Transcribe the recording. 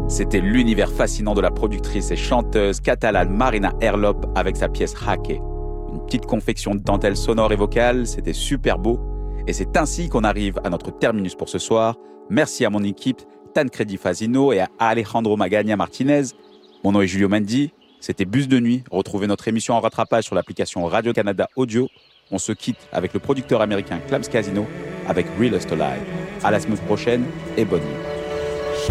C'était l'univers fascinant de la productrice et chanteuse catalane Marina Herlop avec sa pièce Jaque. Une petite confection de dentelle sonore et vocale, c'était super beau. Et c'est ainsi qu'on arrive à notre terminus pour ce soir. Merci à mon équipe, Tancredi Fazino et à Alejandro Magagna Martinez. Mon nom est Julio Mendy. C'était Bus de nuit. Retrouvez notre émission en rattrapage sur l'application Radio-Canada Audio. On se quitte avec le producteur américain Clams Casino avec Realest Alive. À la semaine prochaine et bonne nuit.